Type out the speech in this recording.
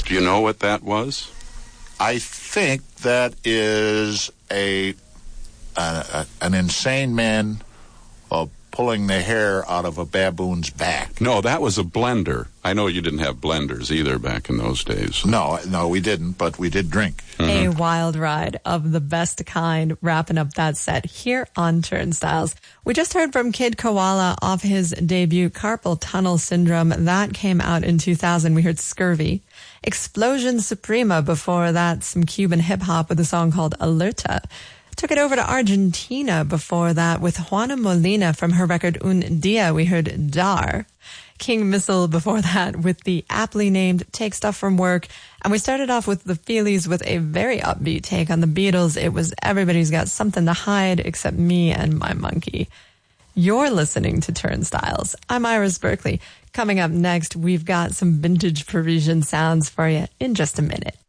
Do you know what that was? I think that is an insane man pulling the hair out of a baboon's back. No, that was a blender. I know you didn't have blenders either back in those days. No, we didn't, but we did drink. A wild ride of the best kind, wrapping up that set here on Turnstiles. We just heard from Kid Koala off his debut Carpal Tunnel Syndrome. That came out in 2000. We heard Scurvy. Explosion Suprema before that, some Cuban hip-hop with a song called Alerta. Took it over to Argentina before that with Juana Molina from her record Un Dia. We heard Dar. King Missile before that with the aptly named Take Stuff From Work. And we started off with the Feelies with a very upbeat take on the Beatles. It was Everybody's Got Something to Hide Except Me and My Monkey. You're listening to Turnstiles. I'm Iris Berkeley. Coming up next, we've got some vintage Parisian sounds for you in just a minute.